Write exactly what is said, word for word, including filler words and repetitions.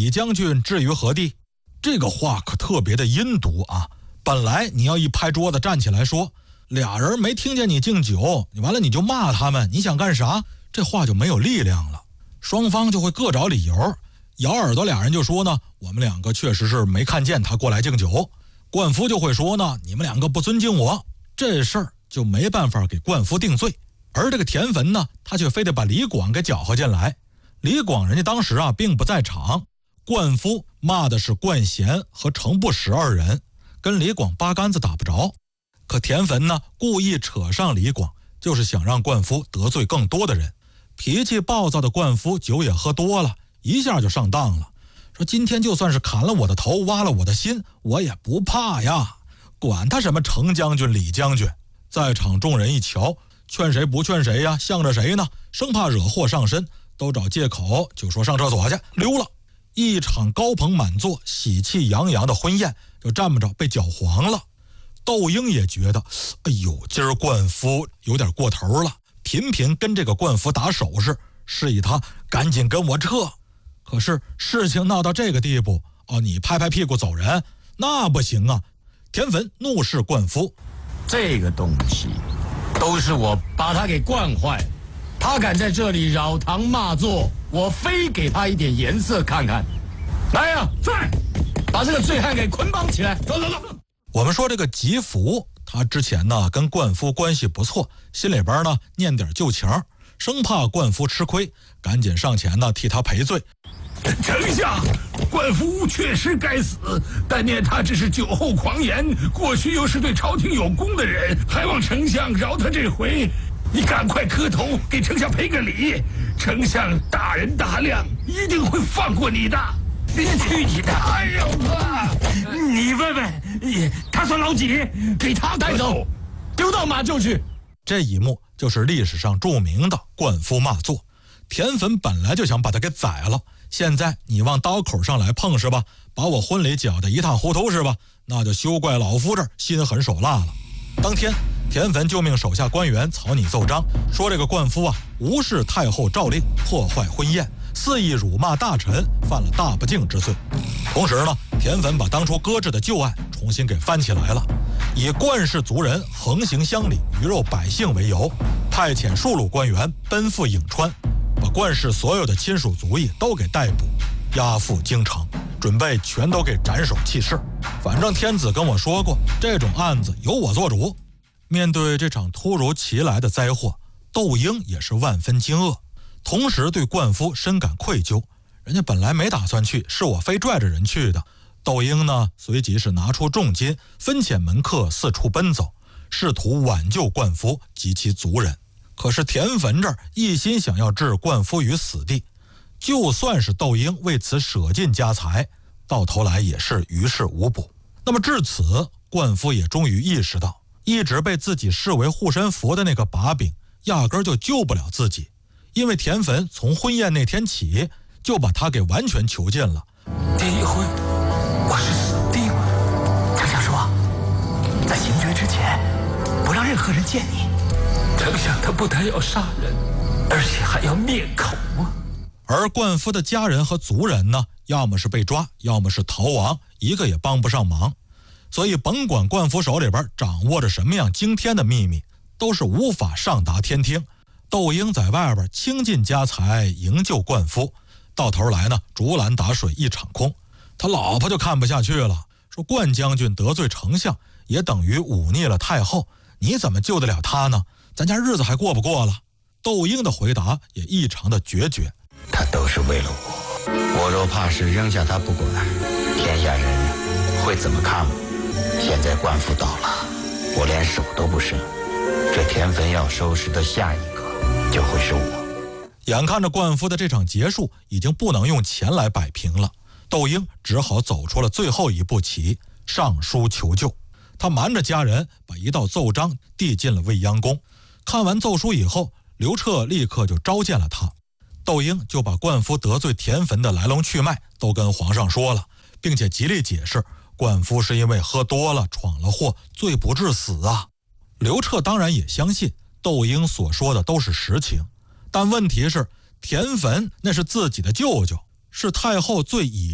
李将军置于何地？这个话可特别的阴毒啊！本来你要一拍桌子站起来说，俩人没听见你敬酒，完了你就骂他们，你想干啥？这话就没有力量了，双方就会各找理由。咬耳朵俩人就说呢，我们两个确实是没看见他过来敬酒。冠夫就会说呢，你们两个不尊敬我，这事儿就没办法给冠夫定罪。而这个田汾呢，他却非得把李广给搅和进来。李广人家当时啊并不在场，冠夫骂的是冠贤和程不识二人，跟李广八竿子打不着。可田汾呢故意扯上李广，就是想让冠夫得罪更多的人。脾气暴躁的冠夫酒也喝多了，一下就上当了，说今天就算是砍了我的头，挖了我的心，我也不怕呀，管他什么程将军李将军。在场众人一瞧，劝谁不劝谁呀，向着谁呢，生怕惹祸上身，都找借口就说上厕所去溜了。一场高朋满座喜气洋洋的婚宴就这么着被搅黄了。窦婴也觉得哎呦，今儿冠夫有点过头了，频频跟这个冠夫打手势，示意他赶紧跟我撤。可是事情闹到这个地步，哦，你拍拍屁股走人那不行啊。田汾怒视冠夫， 这个东西都是我把他给惯坏了，他敢在这里扰堂骂座，我非给他一点颜色看看。来呀、啊，在把这个醉汉给捆绑起来，走走走。 我们说这个吉福，他之前呢跟冠夫关系不错，心里边呢念点旧情，生怕冠夫吃亏，赶紧上前呢替他赔罪。 丞相，冠夫确实该死，但念他只是酒后狂言，过去又是对朝廷有功的人，还望丞相饶他这回。你赶快磕头给丞相赔个礼，丞相大人大量，一定会放过你的。你去你的！哎呦啊！ 你问问，他算老几？给他带走，丢到马厩去。 这一幕就是历史上著名的冠夫骂座。田汾本来就想把他给宰了，现在你往刀口上来碰是吧？把我婚礼搅得一塌糊涂是吧？那就休怪老夫这儿心狠手辣了。当天，田汾就命手下官员草拟奏章，说这个冠夫啊无视太后诏令，破坏婚宴，肆意辱骂大臣，犯了大不敬之罪。同时呢，田汾把当初搁置的旧案重新给翻起来了，以冠氏族人横行乡里、鱼肉百姓为由，派遣数路官员奔赴颍川，把冠氏所有的亲属族裔都给逮捕，押赴京城，准备全都给斩首弃市。反正天子跟我说过，这种案子由我做主。面对这场突如其来的灾祸，窦婴也是万分惊愕，同时对冠夫深感愧疚。人家本来没打算去，是我非拽着人去的。窦婴呢，随即是拿出重金，分遣门客四处奔走，试图挽救冠夫及其族人。可是田汾这儿一心想要置冠夫于死地，就算是窦婴为此舍尽家财，到头来也是于事无补。那么至此，冠夫也终于意识到，一直被自己视为护身符的那个把柄压根就救不了自己，因为田汾从婚宴那天起就把他给完全囚禁了。 这一回我是死定了。丞相说，在行决之前不让任何人见你。 丞相他不但要杀人，而且还要灭口啊！ 而冠夫的家人和族人呢，要么是被抓，要么是逃亡，一个也帮不上忙。所以甭管冠夫手里边掌握着什么样惊天的秘密，都是无法上达天听。窦婴在外边倾尽家财营救冠夫，到头来呢，竹篮打水一场空。他老婆就看不下去了，说冠将军得罪丞相，也等于忤逆了太后，你怎么救得了他呢？咱家日子还过不过了？窦婴的回答也异常的决绝， 他都是为了我，我若怕是扔下他不管，天下人会怎么看我？现在冠夫倒了，我连手都不剩，这田汾要收拾的下一个就会是我。 眼看着冠夫的这场结束已经不能用钱来摆平了，窦婴只好走出了最后一步棋，上书求救。他瞒着家人把一道奏章递进了未央宫，看完奏书以后，刘彻立刻就召见了他。窦婴就把冠夫得罪田汾的来龙去脉都跟皇上说了，并且极力解释冠夫是因为喝多了闯了祸，罪不至死啊。刘彻当然也相信窦婴所说的都是实情，但问题是田汾那是自己的舅舅，是太后最倚